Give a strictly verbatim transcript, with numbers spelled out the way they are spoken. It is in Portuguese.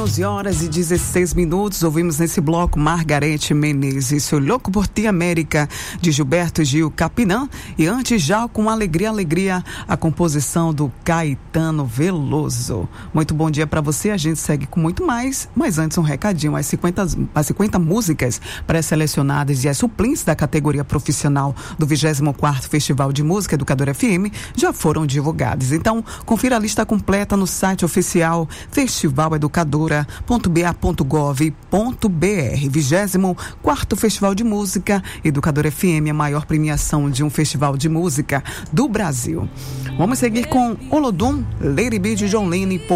onze horas e dezesseis minutos, ouvimos nesse bloco Margarete Menezes, Sou Louco por Ti América, de Gilberto Gil Capinã, e antes já com Alegria, Alegria, a composição do Caetano Veloso. Muito bom dia para você, a gente segue com muito mais, mas antes um recadinho, as cinquenta, as cinquenta músicas pré-selecionadas e as suplentes da categoria profissional do vigésimo quarto Festival de Música Educadora F M já foram divulgadas. Então, confira a lista completa no site oficial festival educadora ponto b a ponto gov ponto b r. vigésimo quarto Festival de Música Educadora F M, a maior premiação de um festival de música do Brasil. Vamos seguir com Olodum, Lady B de John Lennon.